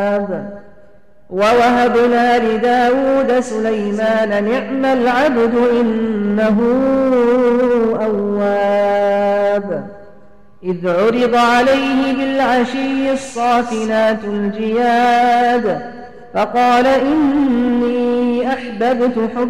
ووهبنا لداود سليمان نعم العبد إنه أواب إذ عرض عليه بالعشي الصافنات الجياد فقال إني أحببت حب